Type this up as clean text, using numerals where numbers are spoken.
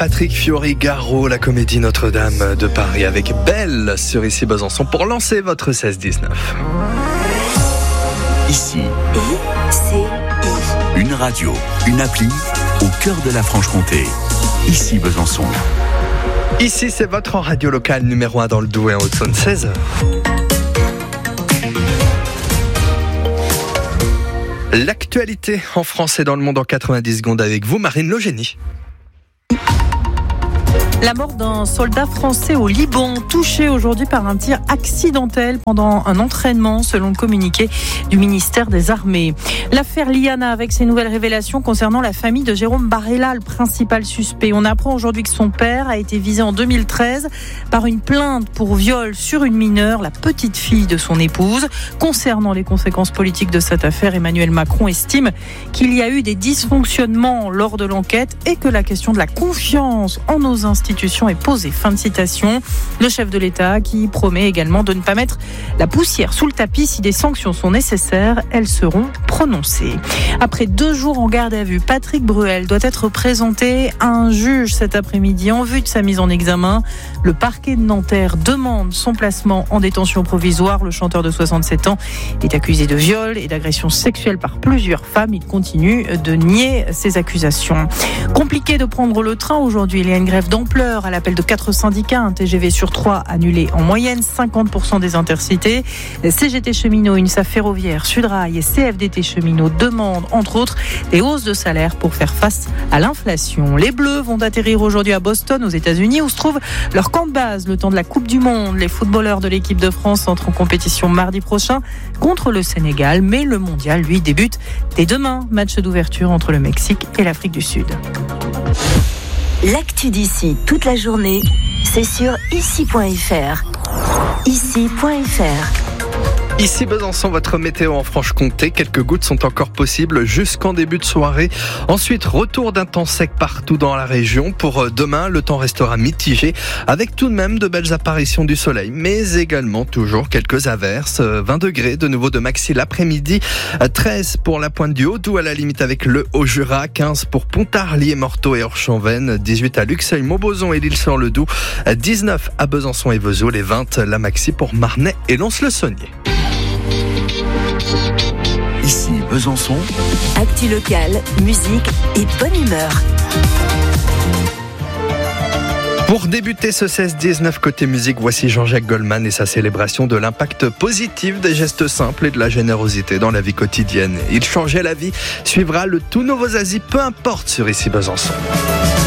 Patrick Fiori-Garreau, la comédie Notre-Dame de Paris avec Belle sur Ici Besançon pour lancer votre 16-19. Ici, une radio, une appli au cœur de la Franche-Comté. Ici Besançon. Ici, c'est votre radio locale numéro 1 dans le Doubs et en Haute-Saône, 16h. L'actualité en France et dans le monde en 90 secondes avec vous, Marine Logénie. La mort d'un soldat français au Liban, touché aujourd'hui par un tir accidentel pendant un entraînement, selon le communiqué du ministère des Armées. L'affaire Liana avec ses nouvelles révélations concernant la famille de Jérôme Barella, le principal suspect. On apprend aujourd'hui que son père a été visé en 2013 par une plainte pour viol sur une mineure, la petite fille de son épouse. Concernant les conséquences politiques de cette affaire, Emmanuel Macron estime qu'il y a eu des dysfonctionnements lors de l'enquête et que la question de la confiance en nos institutions est posée. Fin de citation. Le chef de l'État qui promet également de ne pas mettre la poussière sous le tapis si des sanctions sont nécessaires, elles seront prononcées. Après 2 jours en garde à vue, Patrick Bruel doit être présenté à un juge cet après-midi en vue de sa mise en examen. Le parquet de Nanterre demande son placement en détention provisoire. Le chanteur de 67 ans est accusé de viol et d'agression sexuelle par plusieurs femmes. Il continue de nier ces accusations. Compliqué de prendre le train aujourd'hui. Il y a une grève d'ampleur à l'appel de 4 syndicats, un TGV sur 3 annulé en moyenne, 50% des intercités. CGT Cheminots, UNSA Ferroviaire, Sudrail et CFDT Cheminots demandent, entre autres, des hausses de salaire pour faire face à l'inflation. Les Bleus vont atterrir aujourd'hui à Boston, aux États-Unis, où se trouve leur camp de base le temps de la Coupe du Monde. Les footballeurs de l'équipe de France entrent en compétition mardi prochain contre le Sénégal, mais le mondial, lui, débute dès demain. Match d'ouverture entre le Mexique et l'Afrique du Sud. L'actu d'ici toute la journée, c'est sur ici.fr. Ici.fr. Ici Besançon, votre météo en Franche-Comté. Quelques gouttes sont encore possibles jusqu'en début de soirée. Ensuite, retour d'un temps sec partout dans la région. Pour demain, le temps restera mitigé avec tout de même de belles apparitions du soleil, mais également toujours quelques averses. 20 degrés de nouveau de maxi l'après-midi. 13 pour la pointe du Haut-Doubs à la limite avec le Haut-Jura. 15 pour Pontarlier, Morteau et Orchamps-Vennes. 18 à Luxeuil, Montbozon et l'Île-sur-le-Doubs. 19 à Besançon et Vesoul et 20 la maxi pour Marnay et Lons-le-Saunier. Ici Besançon. Actu locale, musique et bonne humeur. Pour débuter ce 16-19 côté musique, voici Jean-Jacques Goldman et sa célébration de l'impact positif des gestes simples et de la générosité dans la vie quotidienne. Il changeait la vie, suivra le tout nouveau Zazie, peu importe sur Ici Besançon.